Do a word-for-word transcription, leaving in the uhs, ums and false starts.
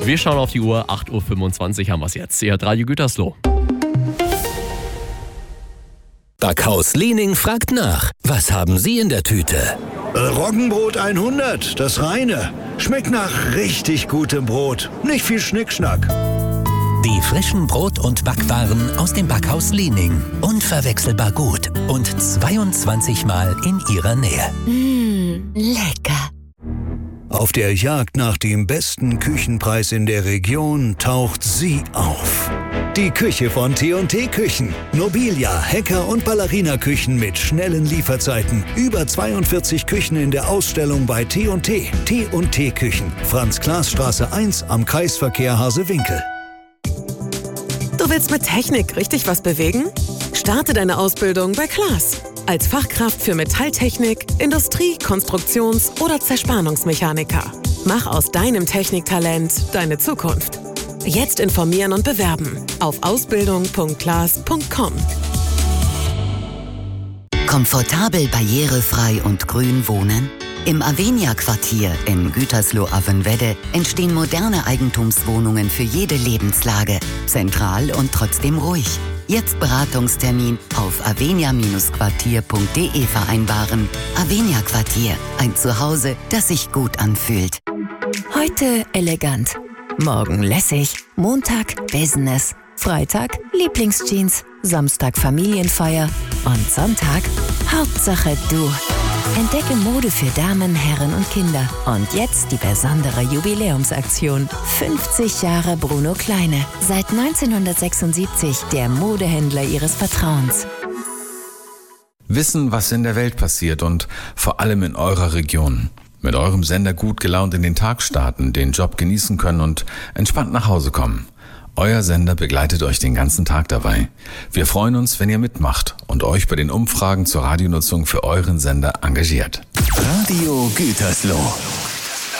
Wir schauen auf die Uhr, acht Uhr fünfundzwanzig haben wir es jetzt. C H Radio Gütersloh. Backhaus Liening fragt nach. Was haben Sie in der Tüte? Roggenbrot hundert, das reine. Schmeckt nach richtig gutem Brot. Nicht viel Schnickschnack. Die frischen Brot- und Backwaren aus dem Backhaus Liening. Unverwechselbar gut und zweiundzwanzig Mal in Ihrer Nähe. Mmh, lecker. Auf der Jagd nach dem besten Küchenpreis in der Region taucht sie auf. Die Küche von T und T Küchen. Nobilia, Hacker- und Ballerina-Küchen mit schnellen Lieferzeiten. Über zweiundvierzig Küchen in der Ausstellung bei T und T. T und T Küchen. Franz-Klaas-Straße eins am Kreisverkehr Hasewinkel. Du willst mit Technik richtig was bewegen? Starte deine Ausbildung bei Klaas. Als Fachkraft für Metalltechnik, Industrie-, Konstruktions- oder Zerspannungsmechaniker. Mach aus deinem Techniktalent deine Zukunft. Jetzt informieren und bewerben auf ausbildung punkt klaas punkt com. Komfortabel, barrierefrei und grün wohnen? Im Avenia-Quartier in Gütersloh-Avenwedde entstehen moderne Eigentumswohnungen für jede Lebenslage. Zentral und trotzdem ruhig. Jetzt Beratungstermin auf avenia Quartier punkt de vereinbaren. Avenia Quartier, ein Zuhause, das sich gut anfühlt. Heute elegant, morgen lässig, Montag Business, Freitag Lieblingsjeans, Samstag Familienfeier und Sonntag Hauptsache du. Entdecke Mode für Damen, Herren und Kinder. Und jetzt die besondere Jubiläumsaktion. fünfzig Jahre Bruno Kleine. Seit neunzehnhundertsechsundsiebzig der Modehändler Ihres Vertrauens. Wissen, was in der Welt passiert und vor allem in eurer Region. Mit eurem Sender gut gelaunt in den Tag starten, den Job genießen können und entspannt nach Hause kommen. Euer Sender begleitet euch den ganzen Tag dabei. Wir freuen uns, wenn ihr mitmacht und euch bei den Umfragen zur Radionutzung für euren Sender engagiert. Radio Gütersloh.